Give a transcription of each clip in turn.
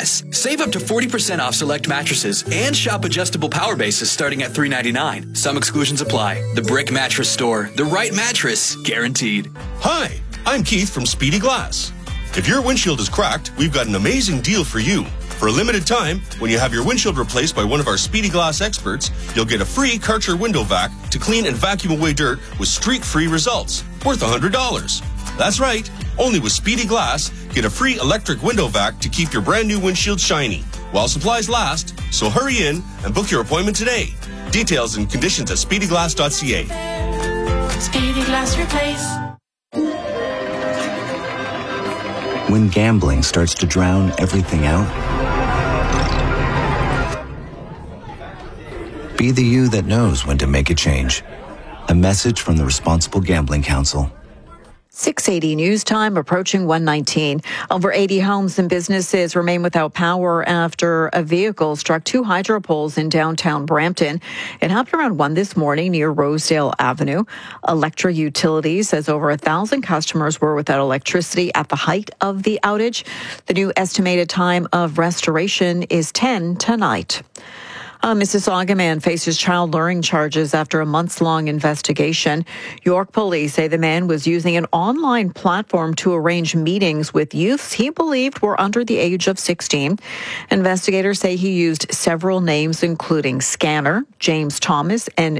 Yes, save up to 40% off select mattresses and shop adjustable power bases starting at $399. Some exclusions apply. The Brick Mattress Store. The right mattress, guaranteed. Hi, I'm Keith from Speedy Glass. If your windshield is cracked, we've got an amazing deal for you. For a limited time, when you have your windshield replaced by one of our Speedy Glass experts, you'll get a free Karcher window vac to clean and vacuum away dirt with streak-free results, worth $100. That's right. Only with Speedy Glass, get a free electric window vac to keep your brand new windshield shiny while supplies last. So hurry in and book your appointment today. Details and conditions at speedyglass.ca. Speedy Glass Replace. When gambling starts to drown everything out, be the you that knows when to make a change. A message from the Responsible Gambling Council. 6:80 news time, approaching 1:19. Over 80 homes and businesses remain without power after a vehicle struck two hydro poles in downtown Brampton. It happened around 1 this morning near Rosedale Avenue. Electra Utilities says over 1,000 customers were without electricity at the height of the outage. The new estimated time of restoration is 10 tonight. A Mississauga man faces child luring charges after a months-long investigation. York police say the man was using an online platform to arrange meetings with youths he believed were under the age of 16. Investigators say he used several names, including Scanner, James Thomas, and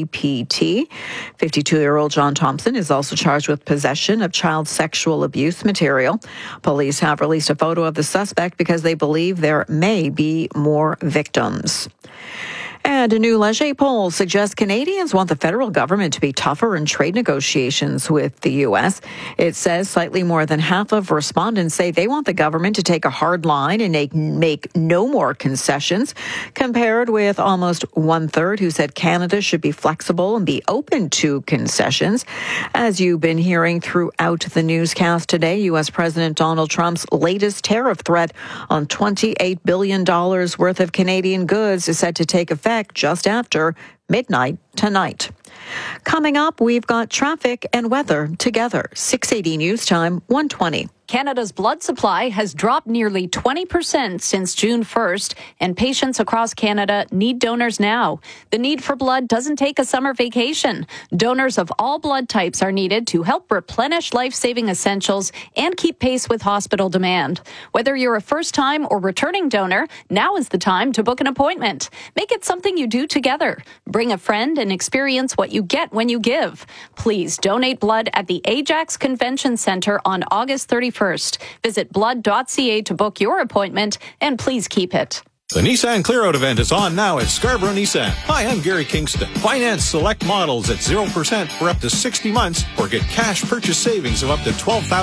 JPT. 52-year-old John Thompson is also charged with possession of child sexual abuse material. Police have released a photo of the suspect because they believe there may be more victims. And a new Leger poll suggests Canadians want the federal government to be tougher in trade negotiations with the U.S. It says slightly more than half of respondents say they want the government to take a hard line and make no more concessions, compared with almost one-third who said Canada should be flexible and be open to concessions. As you've been hearing throughout the newscast today, U.S. President Donald Trump's latest tariff threat on $28 billion worth of Canadian goods is set to take effect just after midnight tonight. Coming up, we've got traffic and weather together. 6:80 news time, 1:20. Canada's blood supply has dropped nearly 20% since June 1st, and patients across Canada need donors now. The need for blood doesn't take a summer vacation. Donors of all blood types are needed to help replenish life-saving essentials and keep pace with hospital demand. Whether you're a first-time or returning donor, now is the time to book an appointment. Make it something you do together. Bring a friend and experience what you get when you give. Please donate blood at the Ajax Convention Centre on August 31st. Visit blood.ca to book your appointment, and please keep it. The Nissan Clearout event is on now at Scarborough Nissan. Hi, I'm Gary Kingston. Finance select models at 0% for up to 60 months or get cash purchase savings of up to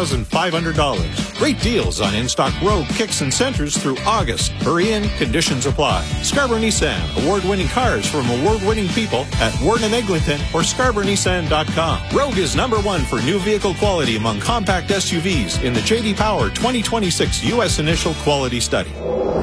$12,500. Great deals on in-stock Rogue, Kicks, and Centers through August. Hurry in, conditions apply. Scarborough Nissan, award-winning cars from award-winning people at Warden & Eglinton or ScarboroughNissan.com. Rogue is #1 for new vehicle quality among compact SUVs in the J.D. Power 2026 U.S. Initial Quality Study.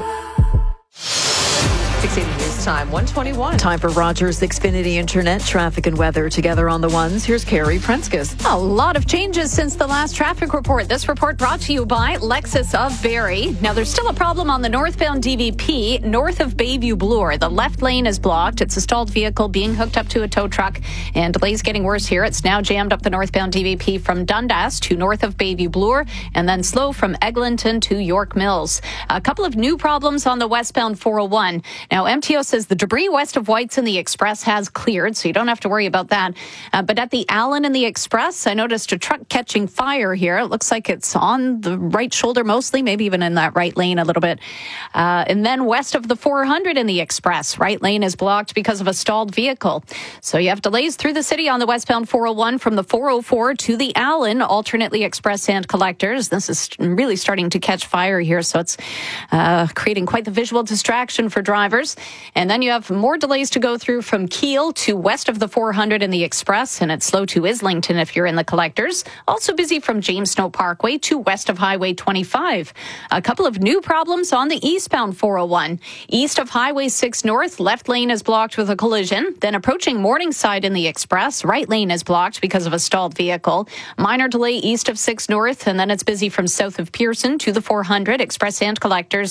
6:80 news time, 1:21. Time for Rogers Xfinity Internet traffic and weather together on the ones. Here's Carrie Prenskus. A lot of changes since the last traffic report. This report brought to you by Lexus of Barrie. Now, there's still a problem on the northbound DVP north of Bayview Bloor. The left lane is blocked. It's a stalled vehicle being hooked up to a tow truck, and delays getting worse here. It's now jammed up the northbound DVP from Dundas to north of Bayview Bloor, and then slow from Eglinton to York Mills. A couple of new problems on the westbound 401. Now, MTO says the debris west of Whites and the Express has cleared, so you don't have to worry about that. But at the Allen and the Express, I noticed a truck catching fire here. It looks like it's on the right shoulder mostly, maybe even in that right lane a little bit. And then west of the 400 in the Express, right lane is blocked because of a stalled vehicle. So you have delays through the city on the westbound 401 from the 404 to the Allen, alternately Express and Collectors. This is really starting to catch fire here, so it's creating quite the visual distraction for drivers. And then you have more delays to go through from Kiel to west of the 400 in the Express, and it's slow to Islington if you're in the Collectors. Also busy from James Snow Parkway to west of Highway 25. A couple of new problems on the eastbound 401. East of Highway 6 North, left lane is blocked with a collision. Then approaching Morningside in the Express, right lane is blocked because of a stalled vehicle. Minor delay east of 6 North, and then it's busy from south of Pearson to the 400, Express and Collectors. Now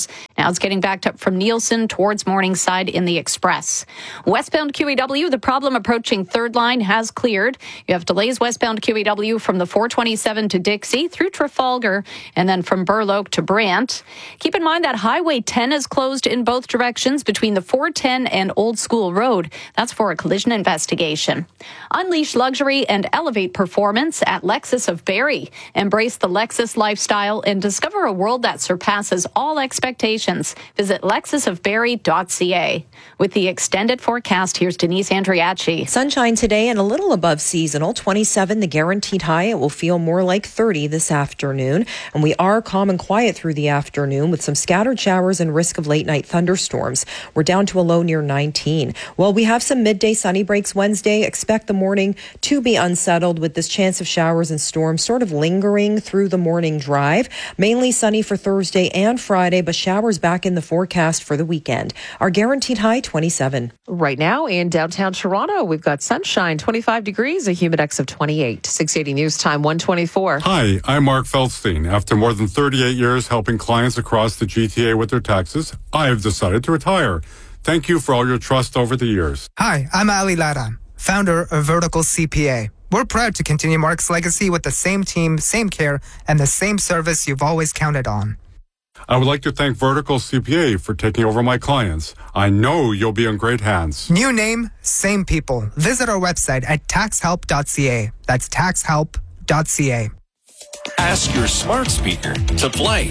Now it's getting backed up from Nielsen towards Morningside in the Express. Westbound QEW, the problem approaching Third Line has cleared. You have delays westbound QEW from the 427 to Dixie through Trafalgar and then from Burloak to Brant. Keep in mind that Highway 10 is closed in both directions between the 410 and Old School Road. That's for a collision investigation. Unleash luxury and elevate performance at Lexus of Barrie. Embrace the Lexus lifestyle and discover a world that surpasses all expectations. Visit lexusofbarrie.ca. With the extended forecast, here's Denise Andriachi. Sunshine today and a little above seasonal, 27 the guaranteed high. It will feel more like 30 this afternoon. And we are calm and quiet through the afternoon with some scattered showers and risk of late night thunderstorms. We're down to a low near 19. Well, we have some midday sunny breaks Wednesday. Expect the morning to be unsettled with this chance of showers and storms sort of lingering through the morning drive. Mainly sunny for Thursday and Friday, but showers back in the forecast for the weekend. Our guaranteed high 27. Right now in downtown Toronto, we've got sunshine, 25 degrees, a humidex of 28. 680 News Time, 124. Hi, I'm Mark Feldstein. After more than 38 years helping clients across the GTA with their taxes, I've decided to retire. Thank you for all your trust over the years. Hi, I'm Ali Lara, founder of Vertical CPA. We're proud to continue Mark's legacy with the same team, same care, and the same service you've always counted on. I would like to thank Vertical CPA for taking over my clients. I know you'll be in great hands. New name, same people. Visit our website at taxhelp.ca. That's taxhelp.ca. Ask your smart speaker to play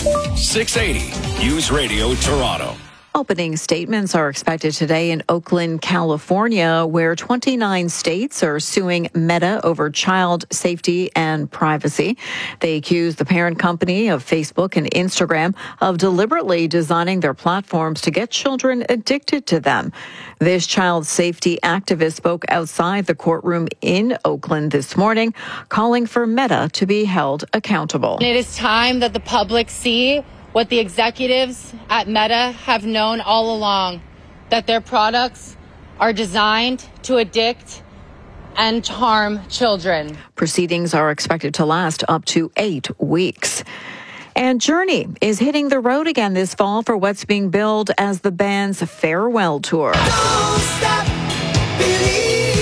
680 News Radio Toronto. Opening statements are expected today in Oakland, California, where 29 states are suing Meta over child safety and privacy. They accuse the parent company of Facebook and Instagram of deliberately designing their platforms to get children addicted to them. This child safety activist spoke outside the courtroom in Oakland this morning, calling for Meta to be held accountable. It is time that the public see what the executives at Meta have known all along, that their products are designed to addict and harm children. Proceedings are expected to last up to 8 weeks. And Journey is hitting the road again this fall for what's being billed as the band's farewell tour. Don't stop believing.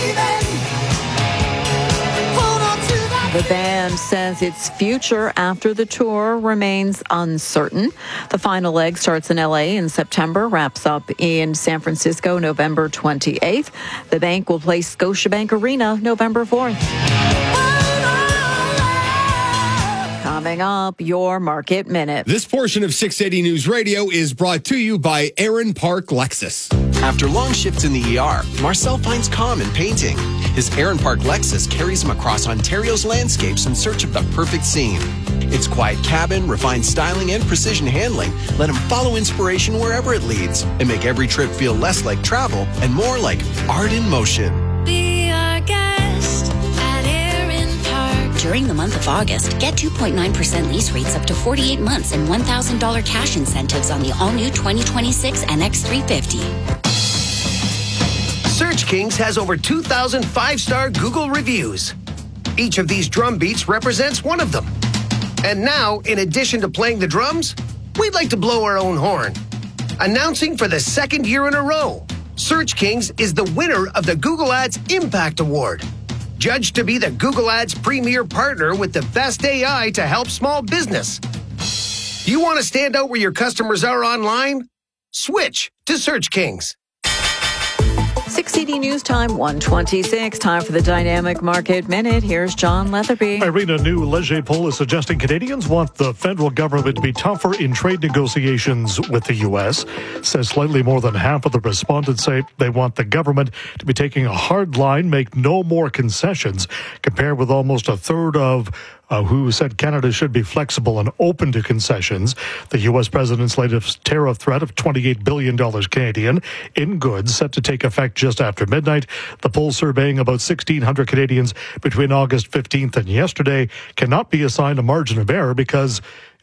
Hold on to that. The band says its future after the tour remains uncertain. The final leg starts in LA in September, wraps up in San Francisco November 28th. The bank will play Scotiabank Arena November 4th. Coming up, your Market Minute. This portion of 680 News Radio is brought to you by Aaron Park Lexus. After long shifts in the ER, Marcel finds calm in painting. His Aaron Park Lexus carries him across Ontario's landscapes in search of the perfect scene. Its quiet cabin, refined styling, and precision handling let him follow inspiration wherever it leads and make every trip feel less like travel and more like art in motion. Be our guest at Aaron Park. During the month of August, get 2.9% lease rates up to 48 months and $1,000 cash incentives on the all-new 2026 NX350. Search Kings has over 2,000 five-star Google reviews. Each of these drum beats represents one of them. And now, in addition to playing the drums, we'd like to blow our own horn. Announcing for the second year in a row, Search Kings is the winner of the Google Ads Impact Award. Judged to be the Google Ads premier partner with the best AI to help small business. Do you want to stand out where your customers are online? Switch to Search Kings. 680 News Time, 126. Time for the Dynamic Market Minute. Here's John Leatherby. Irina, a new Leger poll is suggesting Canadians want the federal government to be tougher in trade negotiations with the U.S. Says slightly more than half of the respondents say they want the government to be taking a hard line, make no more concessions, compared with almost a third of who said Canada should be flexible and open to concessions. The U.S. president's latest tariff threat of $28 billion Canadian in goods set to take effect just after midnight. The poll surveying about 1,600 Canadians between August 15th and yesterday cannot be assigned a margin of error because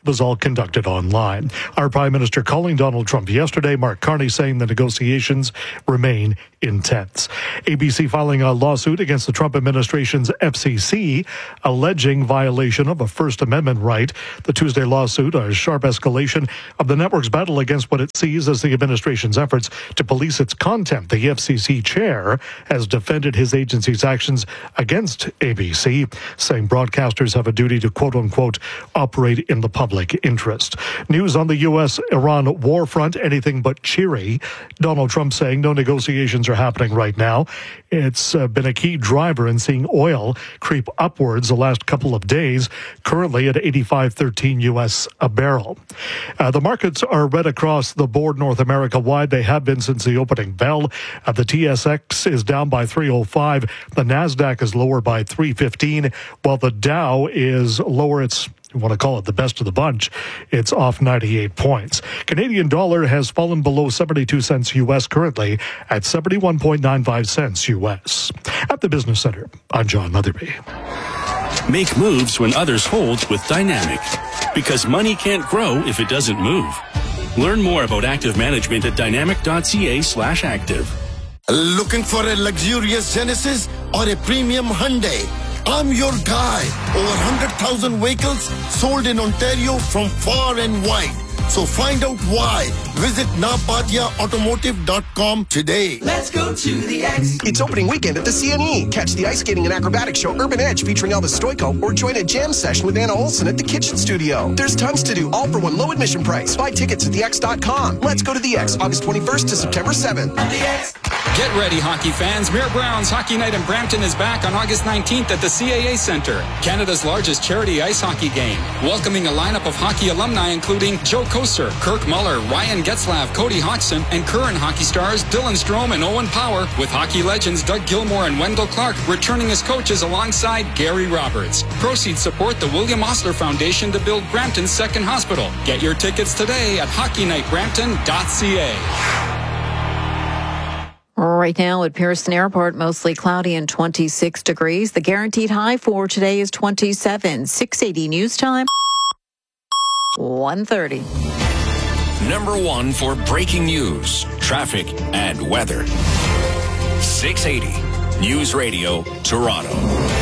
It was all conducted online. Our Prime Minister calling Donald Trump yesterday, Mark Carney saying the negotiations remain intense. ABC filing a lawsuit against the Trump administration's FCC, alleging violation of a First Amendment right. The Tuesday lawsuit, a sharp escalation of the network's battle against what it sees as the administration's efforts to police its content. The FCC chair has defended his agency's actions against ABC, saying broadcasters have a duty to quote-unquote operate in the public interest. News on the U.S.-Iran war front, anything but cheery. Donald Trump saying no negotiations are happening right now. It's been a key driver in seeing oil creep upwards the last couple of days, currently at $85.13 U.S. a barrel. The markets are red across the board North America-wide. They have been since the opening bell. The TSX is down by 305. The NASDAQ is lower by 315, while the Dow is lower. It's, you want to call it the best of the bunch, it's off 98 points. Canadian dollar has fallen below 72 cents U.S. currently at 71.95 cents U.S. At the Business Center, I'm John Motherby. Make moves when others hold with Dynamic. Because money can't grow if it doesn't move. Learn more about active management at dynamic.ca/active. Looking for a luxurious Genesis or a premium Hyundai? I'm your guy. Over 100,000 vehicles sold in Ontario from far and wide. So find out why. Visit napadiaautomotive.com today. Let's go to the X. It's opening weekend at the CNE. Catch the ice skating and acrobatics show Urban Edge featuring Elvis Stoico, or join a jam session with Anna Olsen at the Kitchen Studio. There's tons to do, all for one low admission price. Buy tickets at thex.com. Let's go to the X, August 21st to September 7th. The X. Get ready, hockey fans. Mayor Brown's Hockey Night in Brampton is back on August 19th at the CAA Centre, Canada's largest charity ice hockey game. Welcoming a lineup of hockey alumni including Joe Koser, Kirk Muller, Ryan Getzlav, Cody Hodgson, and current hockey stars Dylan Strome and Owen Power, with hockey legends Doug Gilmore and Wendell Clark returning as coaches alongside Gary Roberts. Proceeds support the William Osler Foundation to build Brampton's second hospital. Get your tickets today at hockeynightbrampton.ca. Right now at Pearson Airport, mostly cloudy and 26 degrees. The guaranteed high for today is 27. 680 News Time, 1:30. Number one for breaking news, traffic, and weather. 680 News Radio, Toronto.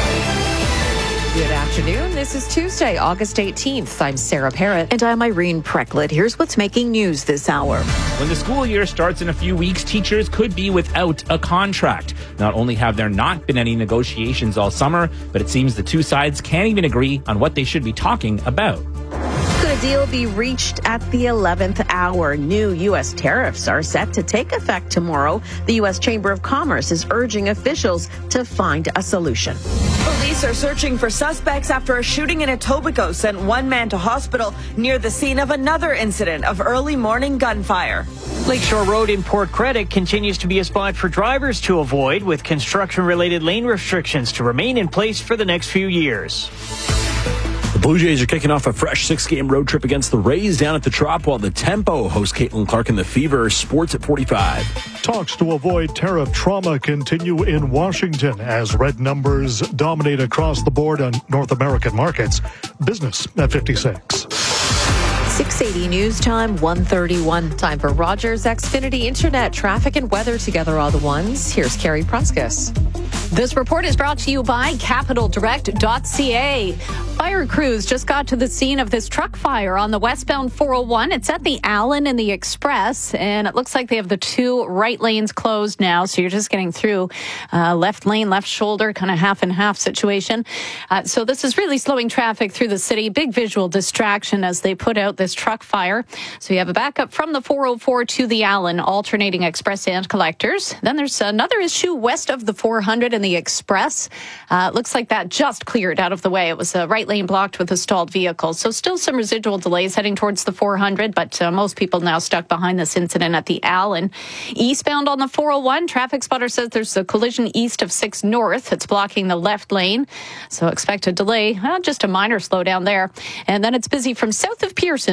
Good afternoon. This is Tuesday, August 18th. I'm Sarah Parrott. And I'm Irene Precklett. Here's what's making news this hour. When the school year starts in a few weeks, teachers could be without a contract. Not only have there not been any negotiations all summer, but it seems the two sides can't even agree on what they should be talking about. Could a deal be reached at the 11th hour? New U.S. tariffs are set to take effect tomorrow. The U.S. Chamber of Commerce is urging officials to find a solution. Police are searching for suspects after a shooting in Etobicoke sent one man to hospital near the scene of another incident of early morning gunfire. Lakeshore Road in Port Credit continues to be a spot for drivers to avoid, with construction-related lane restrictions to remain in place for the next few years. The Blue Jays are kicking off a fresh 6-game road trip against the Rays down at the Trop, while the Tempo hosts Caitlin Clark and the Fever. Sports at 45. Talks to avoid tariff trauma continue in Washington as red numbers dominate across the board on North American markets. Business at 56. 680 News Time, 1:31. Time for Rogers Xfinity Internet. Traffic and weather together are the ones. Here's Carrie Pruskus. This report is brought to you by CapitalDirect.ca. Fire crews just got to the scene of this truck fire on the westbound 401. It's at the Allen and the Express, and it looks like they have the two right lanes closed now, so you're just getting through left lane, left shoulder, kind of half and half situation. So this is really slowing traffic through the city. Big visual distraction as they put out this truck fire. So you have a backup from the 404 to the Allen, alternating express and collectors. Then there's another issue west of the 400 and the Express. Looks like that just cleared out of the way. It was a right lane blocked with a stalled vehicle. So still some residual delays heading towards the 400, but most people now stuck behind this incident at the Allen. Eastbound on the 401, traffic spotter says there's a collision east of 6 North. It's blocking the left lane. So expect a delay, just a minor slowdown there. And then it's busy from south of Pearson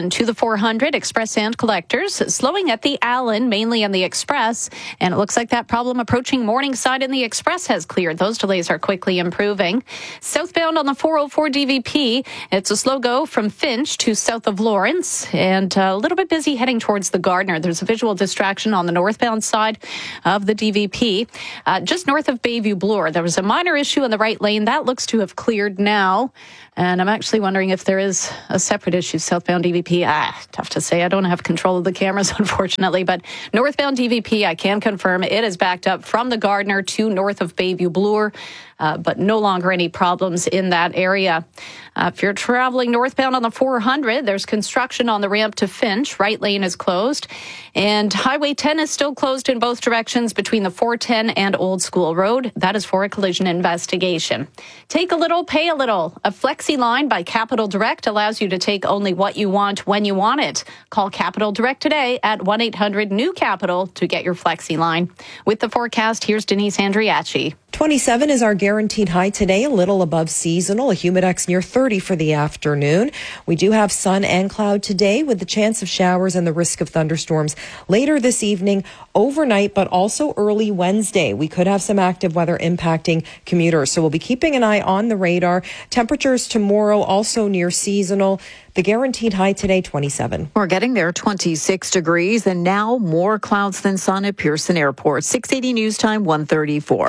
congestion to the 400 Express and Collectors, slowing at the Allen, mainly on the Express. And it looks like that problem approaching Morningside in the Express has cleared. Those delays are quickly improving. Southbound on the 404 DVP, it's a slow go from Finch to south of Lawrence, and a little bit busy heading towards the Gardner. There's a visual distraction on the northbound side of the DVP. Just north of Bayview Bloor, there was a minor issue in the right lane. That looks to have cleared now. And I'm actually wondering if there is a separate issue southbound DVP. Tough to say. I don't have control of the cameras, unfortunately. But northbound DVP, I can confirm it is backed up from the Gardner to north of Bayview Bloor, but no longer any problems in that area. If you're traveling northbound on the 400, there's construction on the ramp to Finch. Right lane is closed. And Highway 10 is still closed in both directions between the 410 and Old School Road. That is for a collision investigation. Take a little, pay a little. A Flexi line by Capital Direct allows you to take only what you want when you want it. Call Capital Direct today at 1-800-NEW-CAPITAL to get your Flexi line. With the forecast, here's Denise Andriachi. 27 is our guaranteed high today, a little above seasonal, a humidex near 30 for the afternoon. We do have sun and cloud today with the chance of showers and the risk of thunderstorms later this evening, overnight, but also early Wednesday. We could have some active weather impacting commuters, so we'll be keeping an eye on the radar. Temperatures tomorrow also near seasonal. The guaranteed high today, 27. We're getting there, 26 degrees, and now more clouds than sun at Pearson Airport. 680 News Time, 1:34.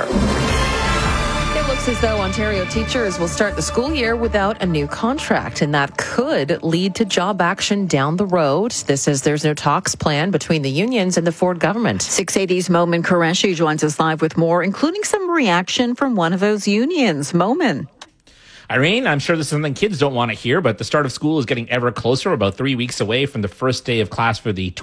It looks as though Ontario teachers will start the school year without a new contract, and that could lead to job action down the road. This is there's no talks planned between the unions and the Ford government. 680's Momin Qureshi joins us live with more, including some reaction from one of those unions. Momin. Irene, I'm sure this is something kids don't want to hear, but the start of school is getting ever closer, about 3 weeks away from the first day of class for the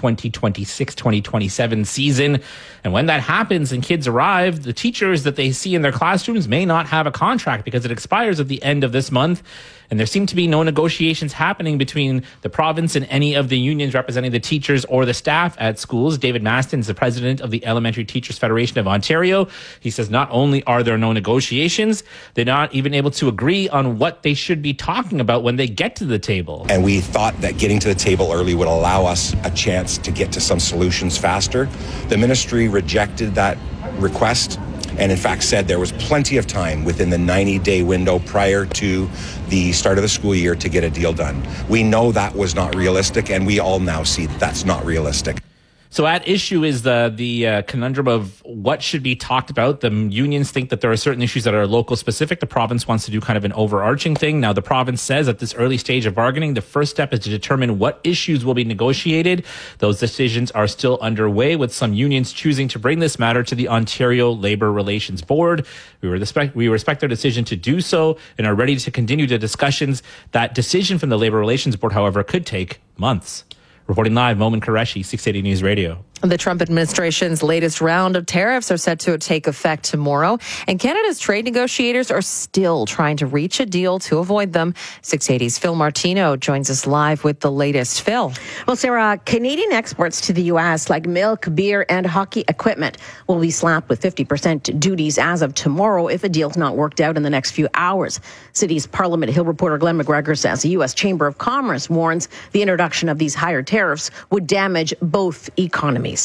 2026-2027 season. And when that happens and kids arrive, the teachers that they see in their classrooms may not have a contract because it expires at the end of this month. And there seem to be no negotiations happening between the province and any of the unions representing the teachers or the staff at schools. David Maston is the president of the Elementary Teachers Federation of Ontario. He says not only are there no negotiations, they're not even able to agree on what they should be talking about when they get to the table. And we thought that getting to the table early would allow us a chance to get to some solutions faster. The ministry rejected that request, and in fact said there was plenty of time within the 90-day window prior to the start of the school year to get a deal done. We know that was not realistic, and we all now see that that's not realistic. So at issue is the conundrum of what should be talked about. The unions think that there are certain issues that are local specific. The province wants to do kind of an overarching thing. Now, the province says at this early stage of bargaining, the first step is to determine what issues will be negotiated. Those decisions are still underway, with some unions choosing to bring this matter to the Ontario Labour Relations Board. We respect their decision to do so and are ready to continue the discussions. That decision from the Labour Relations Board, however, could take months. Reporting live, Momin Qureshi, 680 News Radio. The Trump administration's latest round of tariffs are set to take effect tomorrow, and Canada's trade negotiators are still trying to reach a deal to avoid them. 680's Phil Martino joins us live with the latest. Phil. Well, Sarah, Canadian exports to the U.S. like milk, beer, and hockey equipment will be slapped with 50% duties as of tomorrow if a deal's not worked out in the next few hours. City's Parliament Hill reporter Glenn McGregor says the U.S. Chamber of Commerce warns the introduction of these higher tariffs would damage both economies.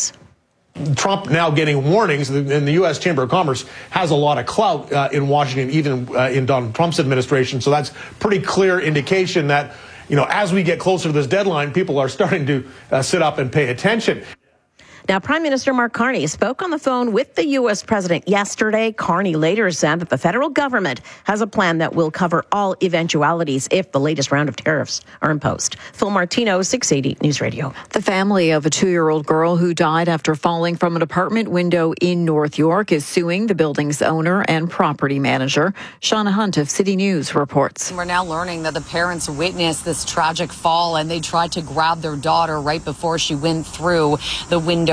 Trump now getting warnings, and the U.S. Chamber of Commerce has a lot of clout in Washington, even in Donald Trump's administration. So that's pretty clear indication that, you know, as we get closer to this deadline, people are starting to sit up and pay attention. Now, Prime Minister Mark Carney spoke on the phone with the U.S. president yesterday. Carney later said that the federal government has a plan that will cover all eventualities if the latest round of tariffs are imposed. Phil Martino, 680 News Radio. The family of a 2-year-old girl who died after falling from an apartment window in North York is suing the building's owner and property manager. Shauna Hunt of City News reports. We're now learning that the parents witnessed this tragic fall, and they tried to grab their daughter right before she went through the window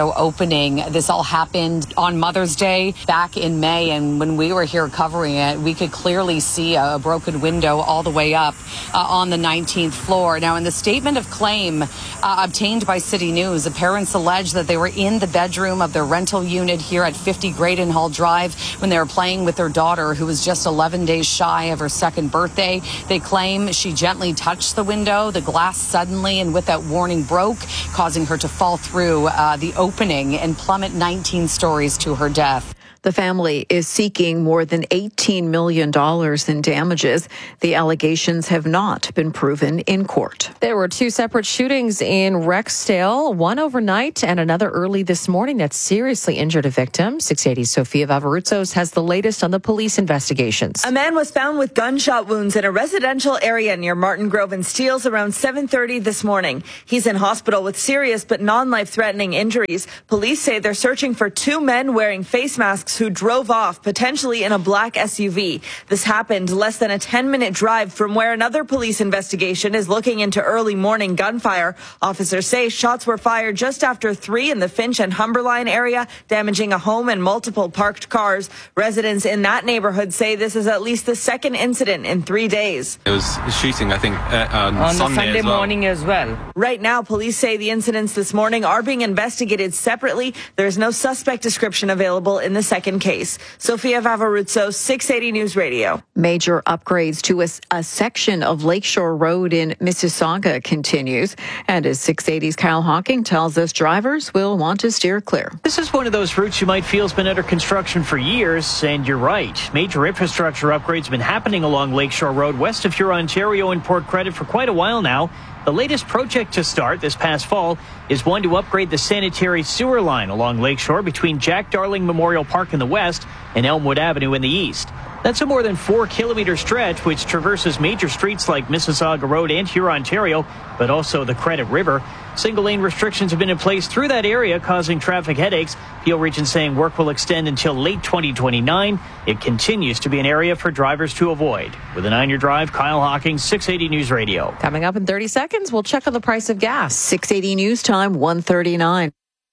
window opening. This all happened on Mother's Day back in May, and when we were here covering it, we could clearly see a broken window all the way up on the 19th floor. Now, in the statement of claim obtained by City News, the parents allege that they were in the bedroom of their rental unit here at 50 Graydon Drive when they were playing with their daughter, who was just 11 days shy of her second birthday. They claim she gently touched the window. The glass suddenly and without warning broke, causing her to fall through the opening and plummet 19 stories to her death. The family is seeking more than $18 million in damages. The allegations have not been proven in court. There were two separate shootings in Rexdale, one overnight and another early this morning that seriously injured a victim. 680's Sophia Vavaruzos has the latest on the police investigations. A man was found with gunshot wounds in a residential area near Martin Grove and Steeles around 7:30 this morning. He's in hospital with serious but non-life-threatening injuries. Police say they're searching for two men wearing face masks who drove off, potentially in a black SUV. This happened less than a 10-minute drive from where another police investigation is looking into early morning gunfire. Officers say shots were fired just after 3 in the Finch and Humberline area, damaging a home and multiple parked cars. Residents in that neighborhood say this is at least the second incident in 3 days. It was shooting, I think, on Sunday as well. morning as well. Right now, police say the incidents this morning are being investigated separately. There is no suspect description available in the second case. Sophia Vavaruzzo, 680 News Radio. Major upgrades to a section of Lakeshore Road in Mississauga continues. And as 680's Kyle Hawking tells us, drivers will want to steer clear. This is one of those routes you might feel has been under construction for years, and you're right. Major infrastructure upgrades have been happening along Lakeshore Road west of Huron, Ontario and Port Credit for quite a while now. The latest project to start this past fall is one to upgrade the sanitary sewer line along Lakeshore between Jack Darling Memorial Park in the west and Elmwood Avenue in the east. That's a more than 4-kilometer stretch which traverses major streets like Mississauga Road and Huron, Ontario, but also the Credit River. Single-lane restrictions have been in place through that area, causing traffic headaches. Peel Region saying work will extend until late 2029. It continues to be an area for drivers to avoid. With an 9-year drive, Kyle Hawking, 680 News Radio. Coming up in 30 seconds, we'll check on the price of gas. 680 News Time, 1:39.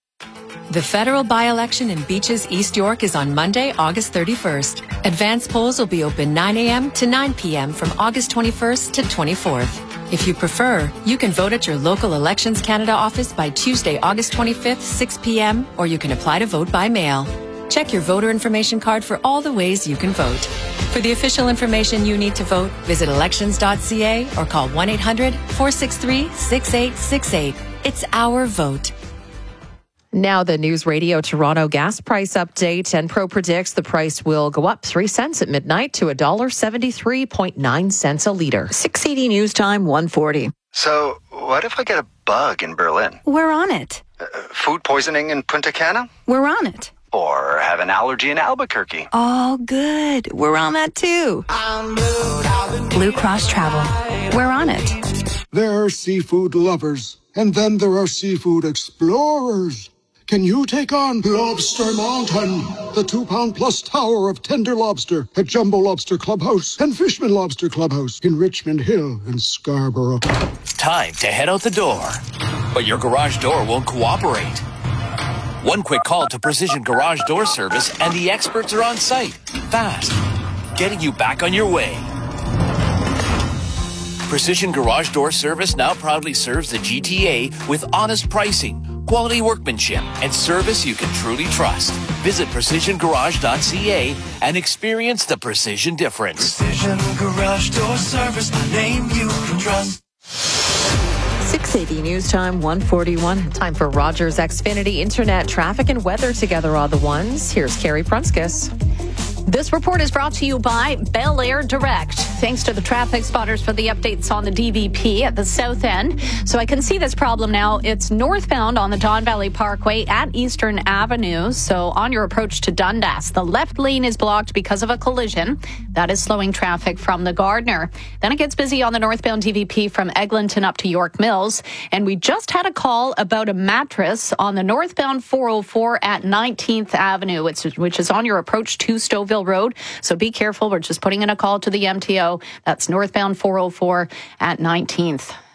The federal by-election in Beaches, East York is on Monday, August 31st. Advance polls will be open 9 a.m. to 9 p.m. from August 21st to 24th. If you prefer, you can vote at your local Elections Canada office by Tuesday, August 25th, 6 p.m., or you can apply to vote by mail. Check your voter information card for all the ways you can vote. For the official information you need to vote, visit elections.ca or call 1-800-463-6868. It's our vote. Now the News Radio Toronto gas price update, and Pro predicts the price will go up 3 cents at midnight to $1.73.9 a litre. 680 News Time, 1:40. So, what if I get a bug in Berlin? We're on it. Food poisoning in Punta Cana? We're on it. Or have an allergy in Albuquerque? Oh, good. We're on that too. Blue Cross Travel. We're on it. There are seafood lovers, and then there are seafood explorers. Can you take on Lobster Mountain, the 2-pound-plus tower of tender lobster at Jumbo Lobster Clubhouse and Fishman Lobster Clubhouse in Richmond Hill and Scarborough? Time to head out the door, but your garage door won't cooperate. One quick call to Precision Garage Door Service and the experts are on site, fast, getting you back on your way. Precision Garage Door Service now proudly serves the GTA with honest pricing, quality workmanship, and service you can truly trust. Visit precisiongarage.ca and experience the precision difference. Precision Garage Door Service, the name you can trust. 680 News Time, 1:41. Time for Rogers Xfinity Internet traffic and weather together all the ones. Here's Carrie Prunskis. This report is brought to you by Bel Air Direct. Thanks to the traffic spotters for the updates on the DVP at the south end. So I can see this problem now. It's northbound on the Don Valley Parkway at Eastern Avenue. So on your approach to Dundas, the left lane is blocked because of a collision. That is slowing traffic from the Gardner. Then it gets busy on the northbound DVP from Eglinton up to York Mills. And we just had a call about a mattress on the northbound 404 at 19th Avenue, which is on your approach to Stouffville Road. So be careful. We're just putting in a call to the MTO. That's northbound 404 at 19th.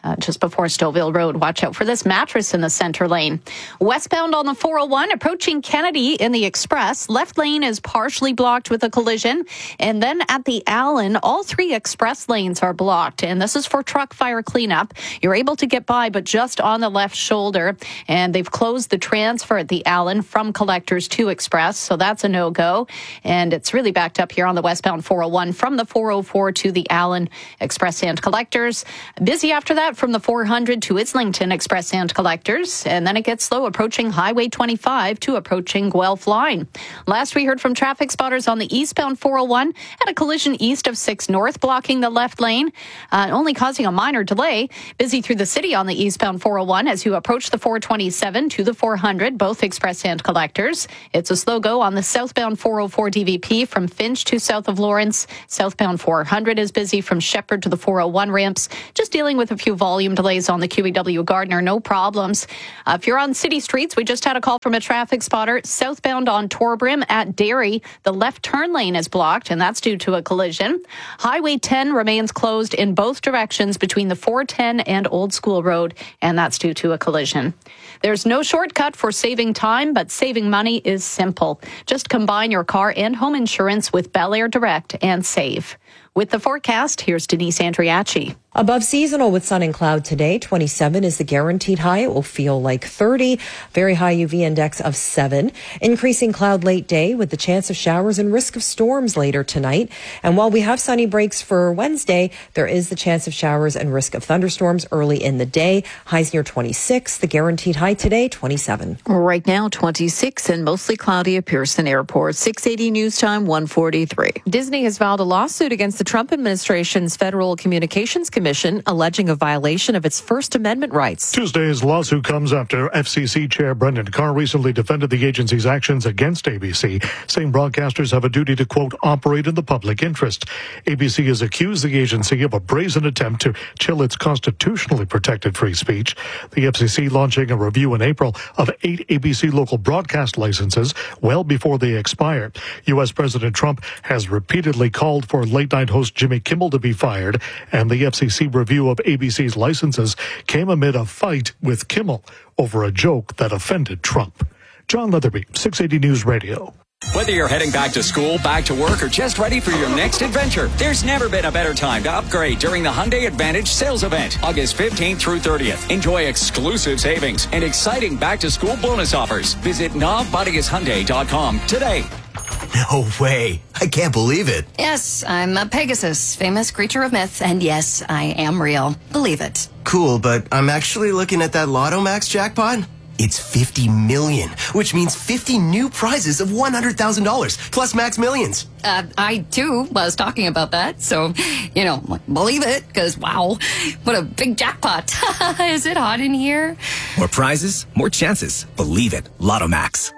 just before Stouffville Road. Watch out for this mattress in the center lane. Westbound on the 401, approaching Kennedy in the express. Left lane is partially blocked with a collision. And then at the Allen, all 3 express lanes are blocked. And this is for truck fire cleanup. You're able to get by, but just on the left shoulder. And they've closed the transfer at the Allen from collectors to express. So that's a no-go. And it's really backed up here on the westbound 401 from the 404 to the Allen express and collectors. Busy after that from the 400 to Islington express and collectors. And then it gets slow approaching Highway 25 to approaching Guelph line. Last we heard from traffic spotters on the eastbound 401 at a collision east of 6 North, blocking the left lane, only causing a minor delay. Busy through the city on the eastbound 401 as you approach the 427 to the 400, both express and collectors. It's a slow go on the southbound 404 DVP from Finch to south of Lawrence. Southbound 400 is busy from Shepherd to the 401 ramps. Just dealing with a few volume delays on the QEW Gardner, no problems. If you're on city streets, we just had a call from a traffic spotter. Southbound on Torbrim at Derry, the left turn lane is blocked, and that's due to a collision. Highway 10 remains closed in both directions between the 410 and Old School Road, and that's due to a collision. There's no shortcut for saving time, but saving money is simple. Just combine your car and home insurance with Bel Air Direct and save. With the forecast, here's Denise Andriachi. Above seasonal with sun and cloud today. 27 is the guaranteed high. It will feel like 30. Very high UV index of 7. Increasing cloud late day with the chance of showers and risk of storms later tonight. And while we have sunny breaks for Wednesday, there is the chance of showers and risk of thunderstorms early in the day. Highs near 26. The guaranteed high today, 27. Right now, 26 and mostly cloudy at Pearson Airport. 680 news time, 1:43. Disney has filed a lawsuit against the Trump administration's Federal Communications Commission, alleging a violation of its First Amendment rights. Tuesday's lawsuit comes after FCC Chair Brendan Carr recently defended the agency's actions against ABC, saying broadcasters have a duty to, quote, operate in the public interest. ABC has accused the agency of a brazen attempt to chill its constitutionally protected free speech. The FCC launching a review in April of 8 ABC local broadcast licenses well before they expire. U.S. President Trump has repeatedly called for late-night host Jimmy Kimmel to be fired, and the FCC review of ABC's licenses came amid a fight with Kimmel over a joke that offended Trump. John Leatherby, 680 News Radio. Whether you're heading back to school, back to work, or just ready for your next adventure, there's never been a better time to upgrade during the Hyundai Advantage sales event, August 15th through 30th. Enjoy exclusive savings and exciting back-to-school bonus offers. Visit NavBodigasHyundai.com today. No way. I can't believe it. Yes, I'm a Pegasus, famous creature of myth, and yes, I am real. Believe it. Cool, but I'm actually looking at that Lotto Max jackpot. It's 50 million, which means 50 new prizes of $100,000 plus Max Millions. I too was talking about that, so, believe it, because wow, what a big jackpot. Is it hot in here? More prizes, more chances. Believe it. Lotto Max.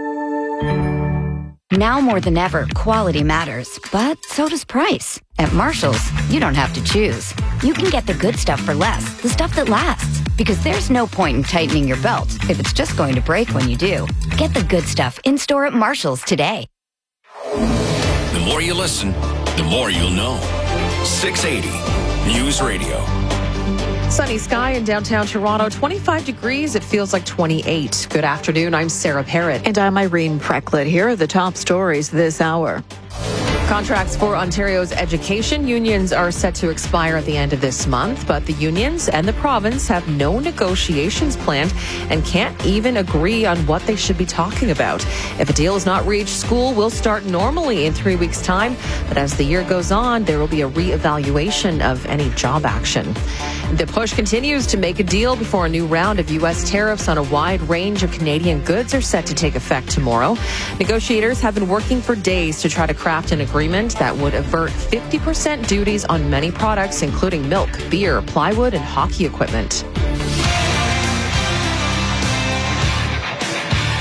Now more than ever, quality matters, but so does price. At Marshall's, you don't have to choose. You can get the good stuff for less, the stuff that lasts. Because there's no point in tightening your belt if it's just going to break when you do. Get the good stuff in-store at Marshall's today. The more you listen, the more you'll know. 680 News Radio. Sunny sky in downtown Toronto, 25 degrees. It feels like 28. Good afternoon. I'm Sarah Parrott. And I'm Irene Precklett. Here are the top stories this hour. Contracts for Ontario's education unions are set to expire at the end of this month, but the unions and the province have no negotiations planned and can't even agree on what they should be talking about. If a deal is not reached, school will start normally in 3 weeks' time, but as the year goes on, there will be a reevaluation of any job action. The push continues to make a deal before a new round of U.S. tariffs on a wide range of Canadian goods are set to take effect tomorrow. Negotiators have been working for days to try to craft an agreement that would avert 50% duties on many products, including milk, beer, plywood, and hockey equipment.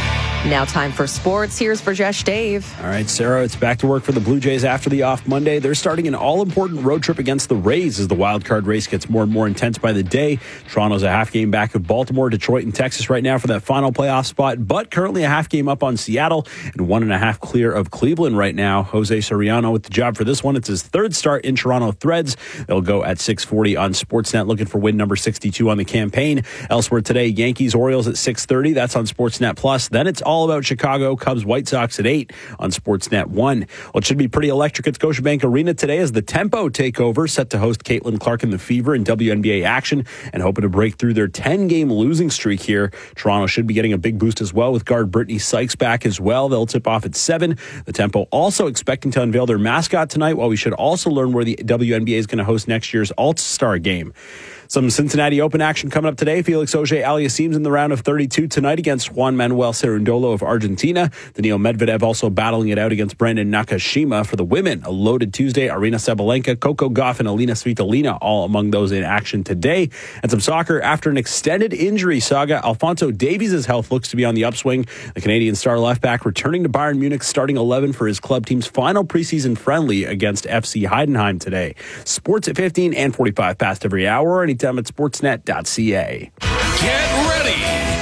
Now time for sports. Here's Burjesh Dave. All right, Sarah, it's back to work for the Blue Jays after the off Monday. They're starting an all-important road trip against the Rays as the wild card race gets more and more intense by the day. Toronto's a half game back of Baltimore, Detroit, and Texas right now for that final playoff spot, but currently a half game up on Seattle and 1.5 clear of Cleveland right now. Jose Soriano with the job for this one. It's his third start in Toronto Threads. They'll go at 6:40 on Sportsnet, looking for win number 62 on the campaign. Elsewhere today, Yankees, Orioles at 6:30. That's on Sportsnet Plus. Then it's all about Chicago, Cubs, White Sox at 8 on Sportsnet 1. Well, it should be pretty electric at Scotiabank Arena today as the Tempo takeover set to host Caitlin Clark and the Fever in WNBA action and hoping to break through their 10-game losing streak here. Toronto should be getting a big boost as well with guard Brittany Sykes back as well. They'll tip off at 7. The Tempo also expecting to unveil their mascot tonight, while we should also learn where the WNBA is going to host next year's All-Star game. Some Cincinnati Open action coming up today. Felix Auger-Aliassime's in the round of 32 tonight against Juan Manuel Cerundolo of Argentina. Daniil Medvedev also battling it out against Brandon Nakashima. For the women, a loaded Tuesday. Aryna Sabalenka, Coco Gauff, and Alina Svitolina all among those in action today. And some soccer. After an extended injury saga, Alphonso Davies' health looks to be on the upswing. The Canadian star left back returning to Bayern Munich's starting 11 for his club team's final preseason friendly against FC Heidenheim today. Sports at 15 and 45 past every hour. Anytime at sportsnet.ca. Get ready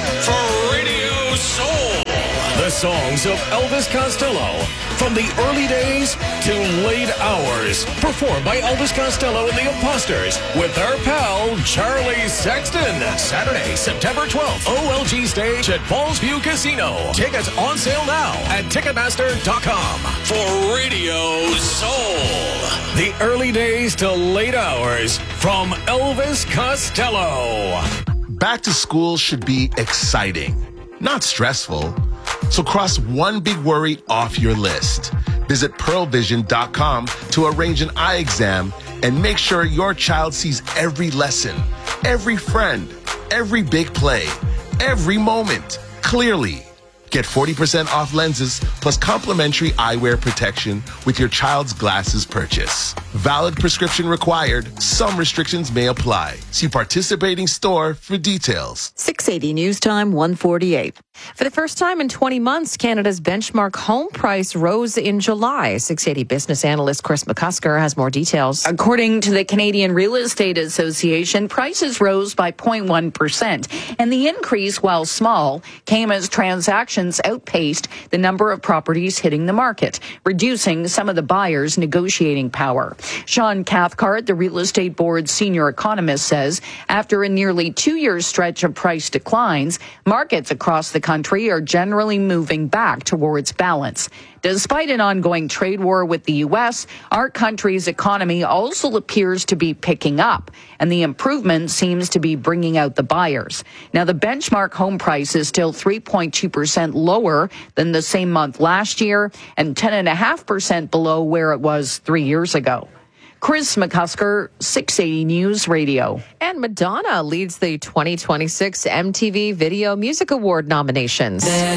for Radio Soul. The songs of Elvis Costello from the early days to late hours. Performed by Elvis Costello and the Imposters with their pal Charlie Sexton. Saturday, September 12th, OLG stage at Fallsview Casino. Tickets on sale now at Ticketmaster.com. For Radio Soul. The early days to late hours from Elvis Costello. Back to school should be exciting, not stressful. So cross one big worry off your list. Visit pearlvision.com to arrange an eye exam and make sure your child sees every lesson, every friend, every big play, every moment clearly. Get 40% off lenses plus complimentary eyewear protection with your child's glasses purchase. Valid prescription required. Some restrictions may apply. See participating store for details. 680 News Time, 1:48. For the first time in 20 months, Canada's benchmark home price rose in July. 680 business analyst Chris McCusker has more details. According to the Canadian Real Estate Association, prices rose by 0.1%. And the increase, while small, came as transactions outpaced the number of properties hitting the market, reducing some of the buyers' negotiating power. Sean Cathcart, the Real Estate Board's senior economist, says after a nearly 2-year stretch of price declines, markets across the country are generally moving back towards balance. Despite an ongoing trade war with the U.S., our country's economy also appears to be picking up, and the improvement seems to be bringing out the buyers. Now, the benchmark home price is still 3.2% lower than the same month last year and 10.5% below where it was 3 years ago. Chris McCusker, 680 News Radio. And Madonna leads the 2026 MTV Video Music Award nominations.